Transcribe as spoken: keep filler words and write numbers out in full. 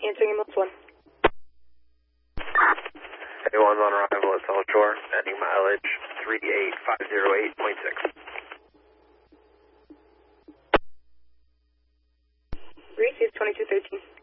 Answering ambulance one. A one's on arrival at South Shore, ending mileage three eight five zero eight point six. Received twenty-two thirteen.